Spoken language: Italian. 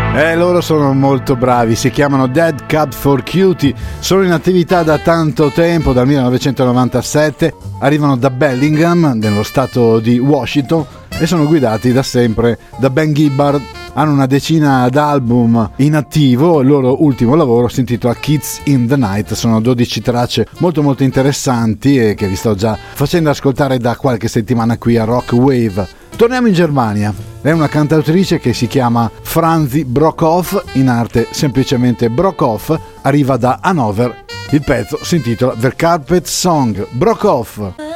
Loro sono molto bravi, si chiamano Dead Cab for Cutie, sono in attività da tanto tempo, dal 1997, arrivano da Bellingham, nello stato di Washington, e sono guidati da sempre da Ben Gibbard. Hanno una decina d'album in attivo, il loro ultimo lavoro si intitola Kids in the Night, sono 12 tracce molto molto interessanti e che vi sto già facendo ascoltare da qualche settimana qui a Rock Wave. Torniamo in Germania, è una cantautrice che si chiama Franzi Brockhoff, in arte semplicemente Brockhoff, arriva da Hannover, il pezzo si intitola The Carpet Song. Brockhoff.